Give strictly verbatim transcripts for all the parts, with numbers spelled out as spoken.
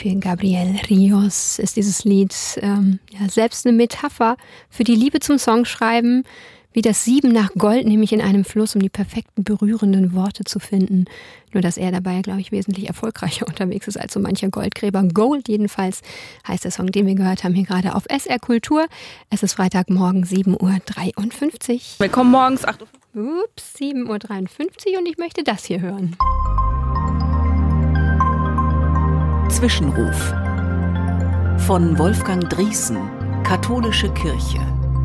für Gabriel Ríos ist dieses Lied ähm, ja, selbst eine Metapher für die Liebe zum Songschreiben, wie das Sieben nach Gold, nämlich in einem Fluss, um die perfekten, berührenden Worte zu finden. Nur, dass er dabei, glaube ich, wesentlich erfolgreicher unterwegs ist als so mancher Goldgräber. Gold jedenfalls heißt der Song, den wir gehört haben, hier gerade auf S R Kultur. Es ist Freitagmorgen, sieben Uhr dreiundfünfzig. Willkommen morgens, acht Uhr. Ups, sieben Uhr dreiundfünfzig und ich möchte das hier hören. Zwischenruf von Wolfgang Drießen, Katholische Kirche.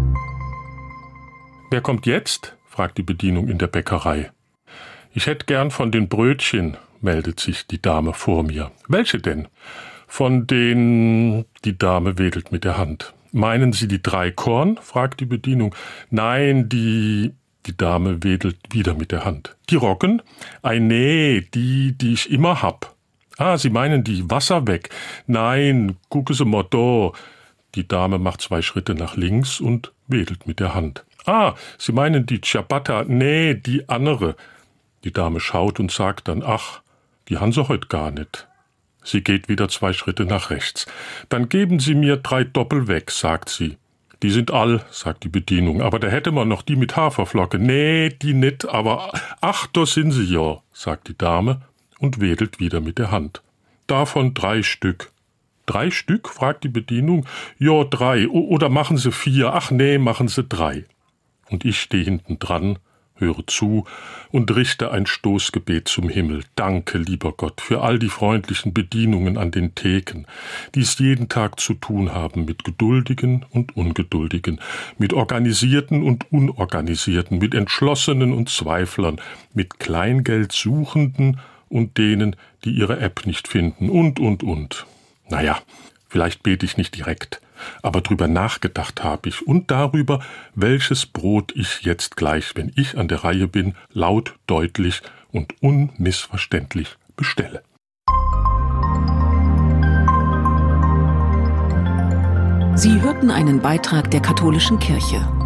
»Wer kommt jetzt?« fragt die Bedienung in der Bäckerei. »Ich hätte gern von den Brötchen«, meldet sich die Dame vor mir. »Welche denn?« »Von den...« Die Dame wedelt mit der Hand. »Meinen Sie die drei Korn?« fragt die Bedienung. »Nein, die...« Die Dame wedelt wieder mit der Hand. »Die Roggen?« »Ei, nee, die, die ich immer hab.« »Ah, Sie meinen die Wasser weg?« »Nein, gucke Sie mal da.« Die Dame macht zwei Schritte nach links und wedelt mit der Hand. »Ah, Sie meinen die Ciabatta?« »Nee, die andere.« Die Dame schaut und sagt dann, »Ach, die haben Sie heute gar nicht.« Sie geht wieder zwei Schritte nach rechts. »Dann geben Sie mir drei Doppel weg«, sagt sie. »Die sind all«, sagt die Bedienung, »aber da hätte man noch die mit Haferflocke.« »Nee, die nicht, aber ach, da sind sie ja«, sagt die Dame und wedelt wieder mit der Hand. »Davon drei Stück.« »Drei Stück?« fragt die Bedienung. »Ja, drei. O- oder machen Sie vier. Ach nee, machen Sie drei.« Und ich stehe hinten dran, höre zu und richte ein Stoßgebet zum Himmel. Danke, lieber Gott, für all die freundlichen Bedienungen an den Theken, die es jeden Tag zu tun haben mit Geduldigen und Ungeduldigen, mit Organisierten und Unorganisierten, mit Entschlossenen und Zweiflern, mit Kleingeldsuchenden und denen, die ihre App nicht finden und, und, und. Naja, vielleicht bete ich nicht direkt, aber drüber nachgedacht habe ich und darüber, welches Brot ich jetzt gleich, wenn ich an der Reihe bin, laut, deutlich und unmissverständlich bestelle. Sie hörten einen Beitrag der Katholischen Kirche.